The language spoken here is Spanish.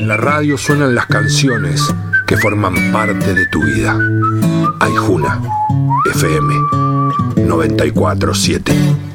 la radio suenan las canciones que forman parte de tu vida. Aijuna, FM 94.7.